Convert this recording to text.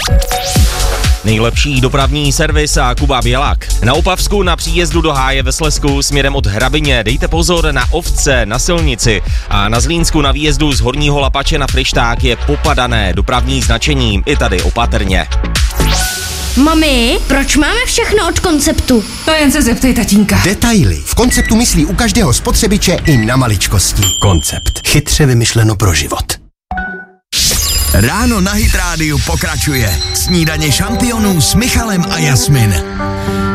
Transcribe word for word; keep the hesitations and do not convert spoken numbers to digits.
Nejlepší dopravní servis a Kuba Bělák. Na Opavsku na příjezdu do Háje ve Slezsku směrem od Hrabině dejte pozor na ovce na silnici a na Zlínsku na výjezdu z Horního Lapače na Fryšták je popadané dopravní značení, i tady opatrně. Mami, proč máme všechno od Konceptu? To jen se zeptej tatínka. Detaily. V Konceptu myslí u každého spotřebiče i na maličkosti. Koncept. Chytře vymyšleno pro život. Ráno na Hit Rádiu pokračuje. Snídaně šampionů s Michalem a Jasmin.